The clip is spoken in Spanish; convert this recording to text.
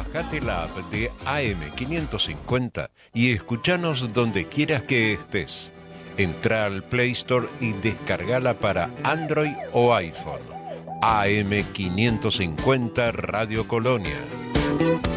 Bajate la app de AM550 y escuchanos donde quieras que estés. Entrá al Play Store y descargala para Android o iPhone. AM550 Radio Colonia.